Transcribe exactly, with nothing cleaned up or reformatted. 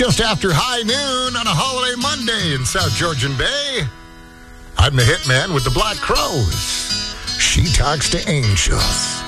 just after high noon on a holiday Monday in South Georgian Bay. I'm the Hitman with the Black Crows. She talks to angels.